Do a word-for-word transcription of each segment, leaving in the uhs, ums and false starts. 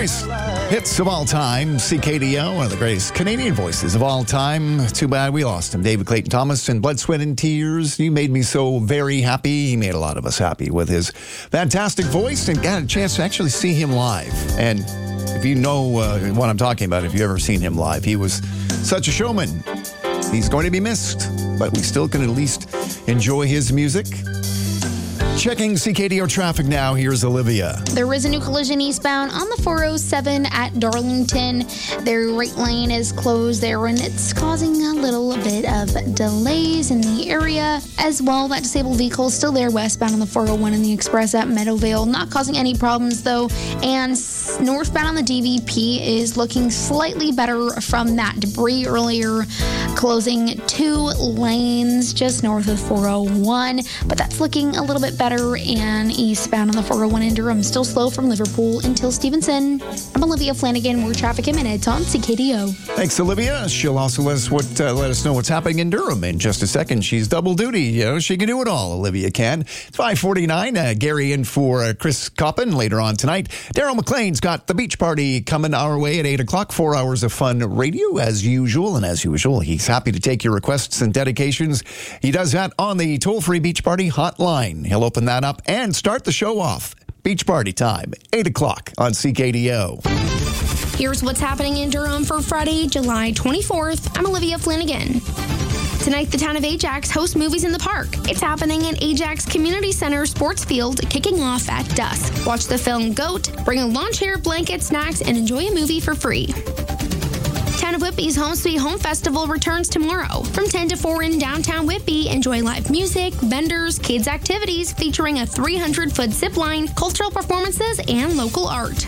greatest hits of all time, C K D O, one of the greatest Canadian voices of all time. Too bad we lost him. David Clayton Thomas and Blood, Sweat, and Tears. You made me so very happy. He made a lot of us happy with his fantastic voice, and got a chance to actually see him live. And if you know uh, what I'm talking about, if you've ever seen him live, he was such a showman. He's going to be missed, but we still can at least enjoy his music. Checking C K D O traffic now, here's Olivia. There is a new collision eastbound on the four oh seven at Darlington. Their right lane is closed there, and it's causing a little bit of delays in the area. As well, that disabled vehicle is still there westbound on the four oh one and the express at Meadowvale. Not causing any problems, though. And northbound on the D V P is looking slightly better from that debris earlier, closing two lanes just north of four oh one. But that's looking a little bit better. And eastbound on the four oh one in Durham, still slow from Liverpool until Stevenson. I'm Olivia Flanagan. More traffic in minutes on C K D O. Thanks, Olivia. She'll also let us what uh, let us know what's happening in Durham in just a second. She's double duty. You know, she can do it all. Olivia can. It's five forty-nine. Uh, Gary in for uh, Chris Coppin later on tonight. Daryl McLean's got the beach party coming our way at eight o'clock. Four hours of fun radio as usual. And as usual, he's happy to take your requests and dedications. He does that on the toll-free beach party hotline. He'll open that up and start the show off. Beach party time, eight o'clock on C K D O. Here's what's happening in Durham for Friday, July twenty-fourth. I'm Olivia Flanagan. Tonight, the town of Ajax hosts Movies in the Park. It's happening in Ajax Community Center Sports Field, kicking off at dusk. Watch the film Goat, bring a lawn chair, blanket, snacks, and enjoy a movie for free. Town of Whitby's Home Sweet Home Festival returns tomorrow. From ten to four in downtown Whitby, enjoy live music, vendors, kids' activities featuring a three hundred foot zip line, cultural performances, and local art.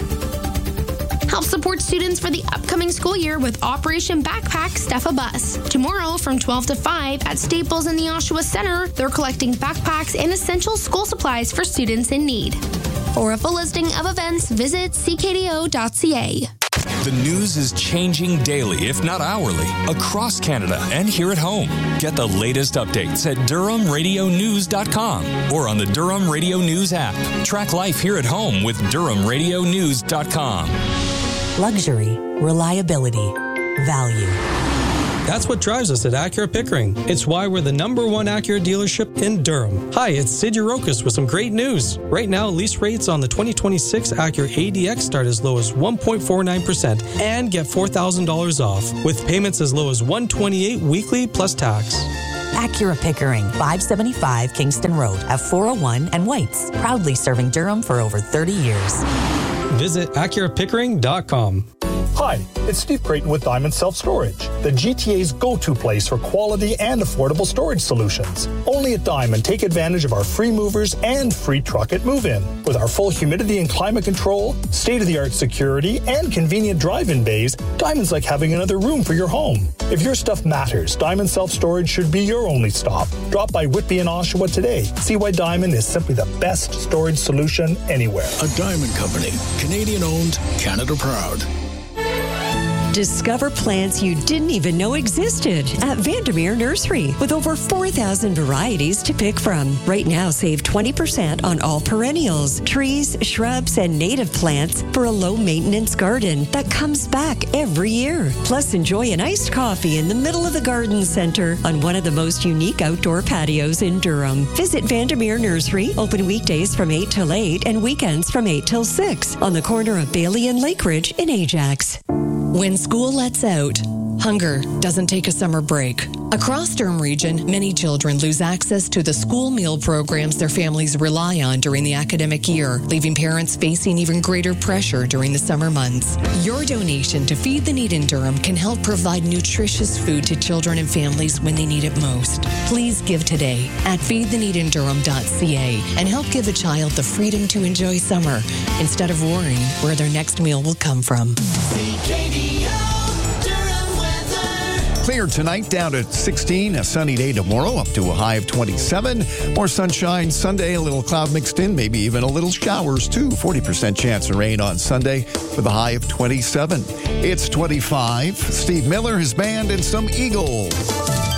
Help support students for the upcoming school year with Operation Backpack Stuff a Bus. Tomorrow from twelve to five at Staples in the Oshawa Center, they're collecting backpacks and essential school supplies for students in need. For a full listing of events, visit c k d o dot c a. The news is changing daily, if not hourly, across Canada and here at home. Get the latest updates at durham radio news dot com or on the Durham Radio News app. Track life here at home with durham radio news dot com. Luxury, reliability, value. That's what drives us at Acura Pickering. It's why we're the number one Acura dealership in Durham. Hi, it's Sid Urokis with some great news. Right now, lease rates on the twenty twenty-six Acura A D X start as low as one point four nine percent and get four thousand dollars off, with payments as low as one hundred twenty-eight dollars weekly plus tax. Acura Pickering, five seventy-five Kingston Road at four oh one and Whites. Proudly serving Durham for over thirty years. Visit acura pickering dot com. Hi, it's Steve Creighton with Diamond Self-Storage, the G T A's go-to place for quality and affordable storage solutions. Only at Diamond, take advantage of our free movers and free truck at move-in. With our full humidity and climate control, state-of-the-art security, and convenient drive-in bays, Diamond's like having another room for your home. If your stuff matters, Diamond Self-Storage should be your only stop. Drop by Whitby and Oshawa today. See why Diamond is simply the best storage solution anywhere. A Diamond Company, Canadian-owned, Canada proud. Discover plants you didn't even know existed at Vandermeer Nursery with over four thousand varieties to pick from. Right now, save twenty percent on all perennials, trees, shrubs, and native plants for a low-maintenance garden that comes back every year. Plus, enjoy an iced coffee in the middle of the garden center on one of the most unique outdoor patios in Durham. Visit Vandermeer Nursery, open weekdays from eight till eight and weekends from eight till six on the corner of Bailey and Lakeridge in Ajax. When school lets out, hunger doesn't take a summer break. Across Durham Region, many children lose access to the school meal programs their families rely on during the academic year, leaving parents facing even greater pressure during the summer months. Your donation to Feed the Need in Durham can help provide nutritious food to children and families when they need it most. Please give today at feed the need in durham dot c a and help give a child the freedom to enjoy summer instead of worrying where their next meal will come from. Clear tonight, down to sixteen. A sunny day tomorrow, up to a high of twenty-seven. More sunshine Sunday, a little cloud mixed in, maybe even a little showers too. forty percent chance of rain on Sunday with a high of twenty-seven. It's twenty-five. Steve Miller, his band, and some Eagles.